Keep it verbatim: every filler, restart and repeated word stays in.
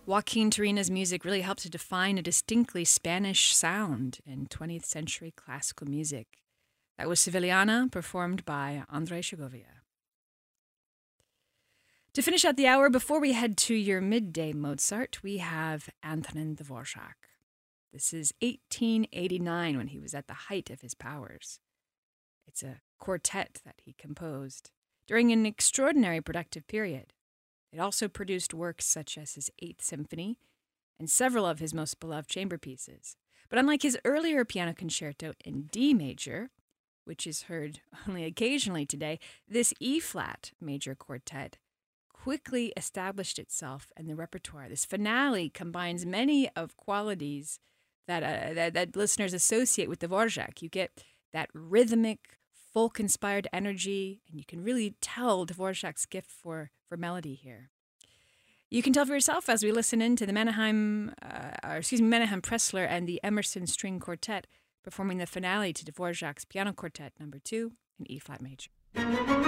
Joaquin Turina's music really helped to define a distinctly Spanish sound in twentieth century classical music. That was Sevillana, performed by André Segovia. To finish out the hour, before we head to your midday Mozart, we have Antonin Dvorak. This is eighteen eighty-nine, when he was at the height of his powers. It's a quartet that he composed during an extraordinary productive period. It also produced works such as his Eighth Symphony and several of his most beloved chamber pieces. But unlike his earlier piano concerto in D major, which is heard only occasionally today, this E-flat major quartet quickly established itself in the repertoire. This finale combines many of qualities that, uh, that, that listeners associate with Dvorak. You get that rhythmic, folk-inspired energy, and you can really tell Dvorak's gift for, for melody here. You can tell for yourself as we listen in to the Menahem, uh, or excuse me, Menahem Pressler and the Emerson String Quartet performing the finale to Dvorak's Piano Quartet number two in E-flat major.